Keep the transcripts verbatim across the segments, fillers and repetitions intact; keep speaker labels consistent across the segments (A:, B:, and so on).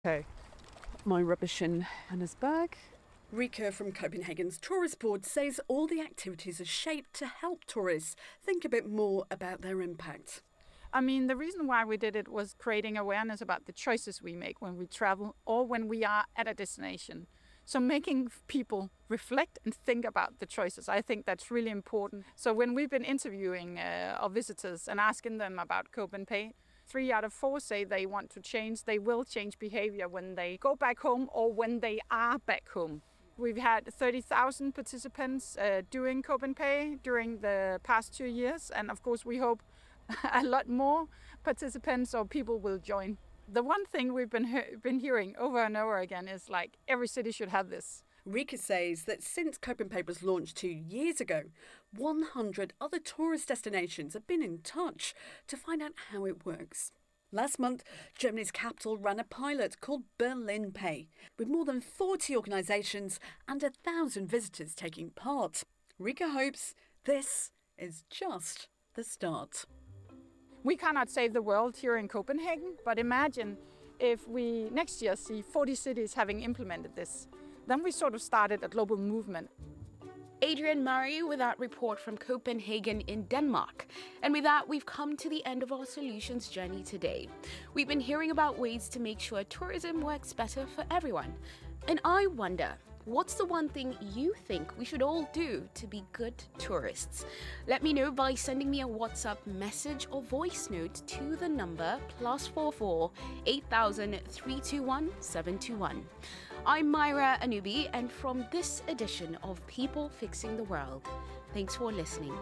A: Okay, my rubbish in Anna's bag.
B: Rika from Copenhagen's Tourist Board says all the activities are shaped to help tourists think a bit more about their impact.
C: I mean, the reason why we did it was creating awareness about the choices we make when we travel or when we are at a destination. So making people reflect and think about the choices, I think that's really important. So when we've been interviewing uh, our visitors and asking them about Copenhagen, three out of four say they want to change. They will change behavior when they go back home or when they are back home. We've had thirty thousand participants uh, doing Copenhagen during the past two years. And of course, we hope a lot more participants or people will join. The one thing we've been he- been hearing over and over again is like every city should have this.
B: Rika says that since Copenhagen was launched two years ago, one hundred other tourist destinations have been in touch to find out how it works. Last month, Germany's capital ran a pilot called Berlin Pay, with more than forty organisations and a thousand visitors taking part. Rika hopes this is just the start.
C: We cannot save the world here in Copenhagen, but imagine if we next year see forty cities having implemented this. Then we sort of started a global movement.
D: Adrian Murray with that report from Copenhagen in Denmark. And with that, we've come to the end of our solutions journey today. We've been hearing about ways to make sure tourism works better for everyone. And I wonder, what's the one thing you think we should all do to be good tourists? Let me know by sending me a WhatsApp message or voice note to the number plus four four eight thousand three two one seven two one. I'm Myra Anubi, and from this edition of People Fixing the World, thanks for listening.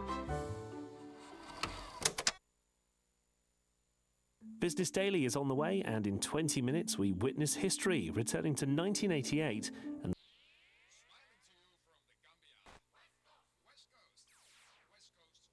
E: Business Daily is on the way, and in twenty minutes we witness history, returning to nineteen eighty-eight and
F: Smiling to you from the Gambia, West Coast, West Coast.